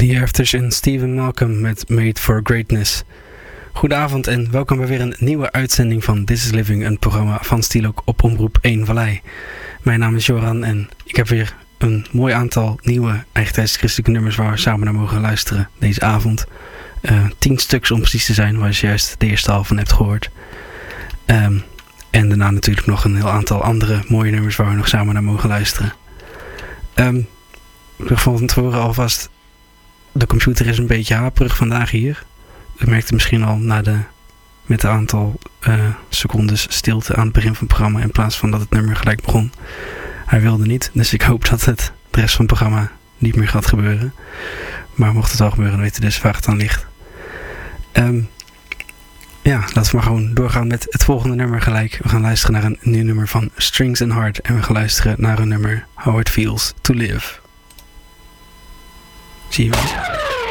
The Afters en Stephen Malcolm met Made for Greatness. Goedenavond en welkom bij weer een nieuwe uitzending van This is Living, een programma van Stielok op Omroep 1 Vallei. Mijn naam is Joran en ik heb weer een mooi aantal nieuwe eigentijds christelijke nummers waar we samen naar mogen luisteren deze avond. 10 stuks om precies te zijn, waar je juist de eerste half van hebt gehoord. En daarna natuurlijk nog een heel aantal andere mooie nummers waar we nog samen naar mogen luisteren. Ik wil van tevoren alvast, de computer is een beetje haperig vandaag hier. U merkt het misschien al met een aantal secondes stilte aan het begin van het programma, in plaats van dat het nummer gelijk begon. Hij wilde niet, dus ik hoop dat het de rest van het programma niet meer gaat gebeuren. Maar mocht het wel gebeuren, dan weten we dus waar het aan ligt. Laten we maar gewoon doorgaan met het volgende nummer gelijk. We gaan luisteren naar een nieuw nummer van Strings and Heart. En we gaan luisteren naar een nummer How It Feels to Live. Zie je wel.